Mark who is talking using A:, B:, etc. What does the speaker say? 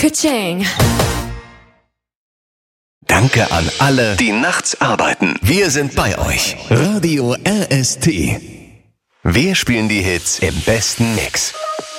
A: Ka-ching.
B: Danke an alle, die nachts arbeiten. Wir sind bei euch. Radio RST. Wir spielen die Hits im besten Mix.